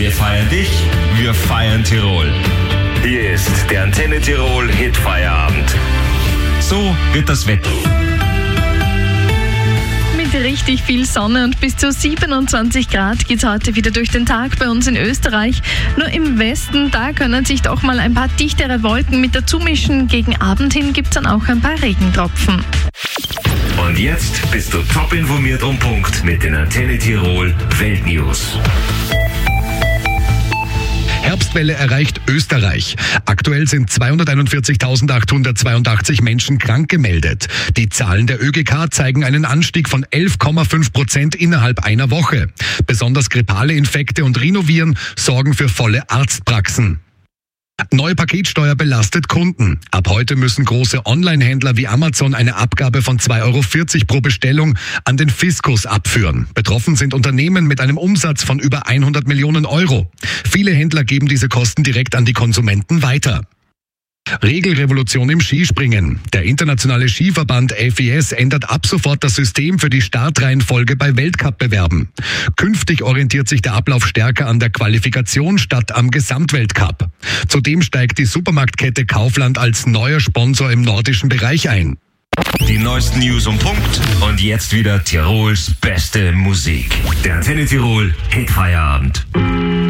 Wir feiern dich, wir feiern Tirol. Hier ist der Antenne Tirol Hitfeierabend. So wird das Wetter. Mit richtig viel Sonne und bis zu 27 Grad geht's heute wieder durch den Tag bei uns in Österreich. Nur im Westen, da können sich doch mal ein paar dichtere Wolken mit dazu mischen. Gegen Abend hin gibt's dann auch ein paar Regentropfen. Und jetzt bist du top informiert um Punkt mit den Antenne Tirol Weltnews. Herbstwelle erreicht Österreich. Aktuell sind 241.882 Menschen krank gemeldet. Die Zahlen der ÖGK zeigen einen Anstieg von 11,5% innerhalb einer Woche. Besonders grippale Infekte und Rhinoviren sorgen für volle Arztpraxen. Neue Paketsteuer belastet Kunden. Ab heute müssen große Online-Händler wie Amazon eine Abgabe von 2,40 € pro Bestellung an den Fiskus abführen. Betroffen sind Unternehmen mit einem Umsatz von über 100 Millionen Euro. Viele Händler geben diese Kosten direkt an die Konsumenten weiter. Regelrevolution im Skispringen. Der internationale Skiverband FIS ändert ab sofort das System für die Startreihenfolge bei Weltcup-Bewerben. Künftig orientiert sich der Ablauf stärker an der Qualifikation statt am Gesamtweltcup. Zudem steigt die Supermarktkette Kaufland als neuer Sponsor im nordischen Bereich ein. Die neuesten News um Punkt und jetzt wieder Tirols beste Musik. Der Antenne Tirol Hitfeierabend.